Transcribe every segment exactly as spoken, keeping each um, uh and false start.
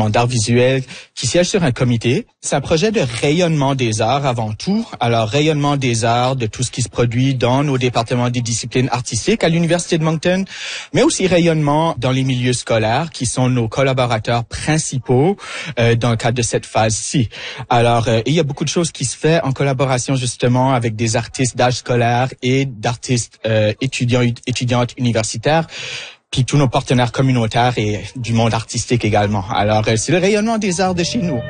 département d'art visuel qui siège sur un comité. C'est un projet de rayonnement des arts avant tout. Alors, rayonnement des arts, de tout ce qui se produit dans nos départements des disciplines artistiques à l'Université de Moncton, mais aussi rayonnement dans les milieux scolaires qui sont nos collaborateurs principaux euh, dans le cadre de cette phase-ci. Alors, euh, il y a beaucoup de choses qui se fait en collaboration justement avec des artistes d'âge scolaire et d'artistes euh, étudiants, étudiantes universitaires, puis tous nos partenaires communautaires et du monde artistique également. Alors, euh, c'est le rayonnement des arts de chez nous.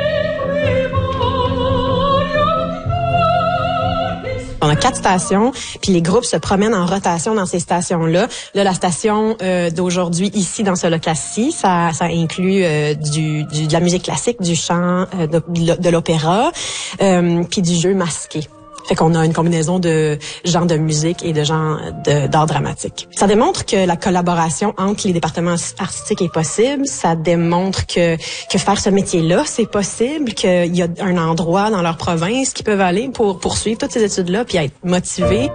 On a quatre stations, puis les groupes se promènent en rotation dans ces stations-là. Là, la station euh, d'aujourd'hui, ici, dans ce local-ci, ça, ça inclut euh, du, du, de la musique classique, du chant, euh, de, de l'opéra, euh, puis du jeu masqué. Fait qu'on a une combinaison de genres de musique et de genres de, d'art dramatique. Ça démontre que la collaboration entre les départements artistiques est possible. Ça démontre que, que faire ce métier-là, c'est possible, qu'il y a un endroit dans leur province qu'ils peuvent aller pour poursuivre toutes ces études-là puis être motivés.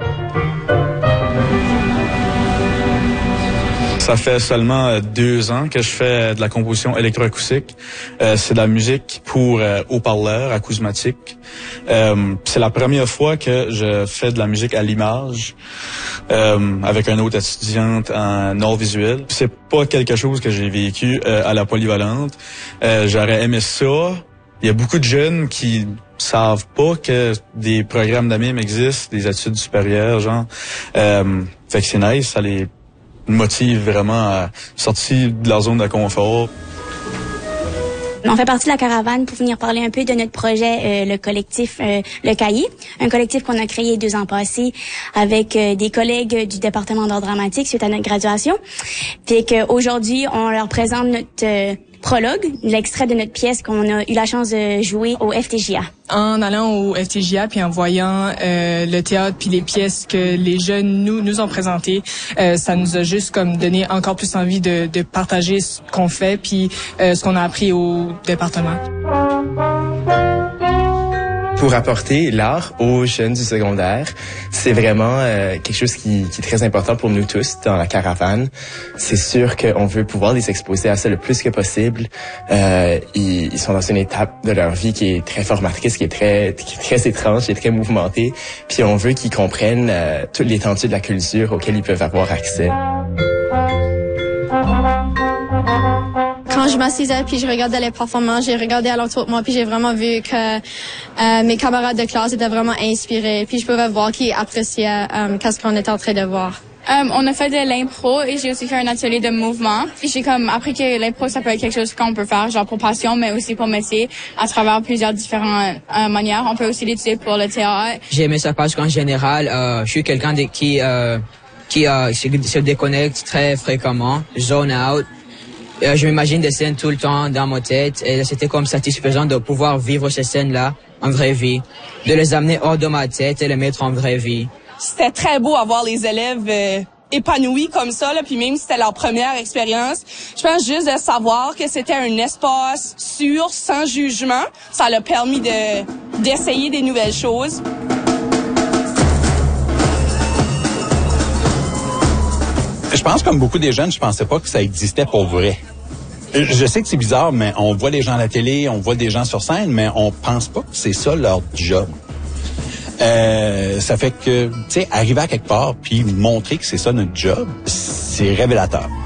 Ça fait seulement deux ans que je fais de la composition électroacoustique. Euh, c'est de la musique pour euh, haut-parleurs acoustiques. Euh, c'est la première fois que je fais de la musique à l'image euh, avec une autre étudiante en art visuel. C'est pas quelque chose que j'ai vécu euh, à la polyvalente. Euh, j'aurais aimé ça. Il y a beaucoup de jeunes qui savent pas que des programmes d'A M I M existent, des études supérieures, genre. Euh, fait que c'est nice, ça les motive vraiment à sortir de leur zone de confort. On fait partie de la caravane pour venir parler un peu de notre projet, euh, le collectif euh, Le Cahier, un collectif qu'on a créé deux ans passés avec euh, des collègues du département d'art dramatique suite à notre graduation. Puis qu'aujourd'hui, on leur présente notre euh, prologue, l'extrait de notre pièce qu'on a eu la chance de jouer au F T J A. En allant au F T J A puis en voyant euh, le théâtre puis les pièces que les jeunes nous nous ont présentées, euh, ça nous a juste comme donné encore plus envie de, de partager ce qu'on fait puis euh, ce qu'on a appris au département. Pour apporter l'art aux jeunes du secondaire, c'est vraiment euh, quelque chose qui, qui est très important pour nous tous dans la caravane. C'est sûr qu'on veut pouvoir les exposer à ça le plus que possible. Euh, ils, ils sont dans une étape de leur vie qui est très formatrice, qui est très, qui est très étrange, qui est très mouvementée. Puis on veut qu'ils comprennent euh, toute l'étendue de la culture auquel ils peuvent avoir accès. Quand je m'assisais puis je regardais les performances, j'ai regardé alentour de moi puis j'ai vraiment vu que euh, mes camarades de classe étaient vraiment inspirés puis je pouvais voir qu'ils appréciaient euh, qu'est-ce qu'on était en train de voir. Um, on a fait de l'impro et j'ai aussi fait un atelier de mouvement. Puis j'ai comme appris que l'impro, ça peut être quelque chose qu'on peut faire, genre pour passion, mais aussi pour métier, à travers plusieurs différentes euh, manières. On peut aussi l'utiliser pour le théâtre. J'ai aimé ça parce qu'en général, euh, je suis quelqu'un de, qui, euh, qui euh, se, se déconnecte très fréquemment, zone out. Euh, je m'imagine des scènes tout le temps dans ma tête et c'était comme satisfaisant de pouvoir vivre ces scènes-là en vraie vie, de les amener hors de ma tête et les mettre en vraie vie. C'était très beau à voir les élèves euh, épanouis comme ça, là, puis même si c'était leur première expérience. Je pense juste de savoir que c'était un espace sûr, sans jugement, ça l'a permis de d'essayer des nouvelles choses. Je pense comme beaucoup des jeunes, je pensais pas que ça existait pour vrai. Je sais que c'est bizarre, mais on voit les gens à la télé, on voit des gens sur scène, mais on pense pas que c'est ça leur job. Euh, ça fait que, tu sais, arriver à quelque part puis montrer que c'est ça notre job, c'est révélateur.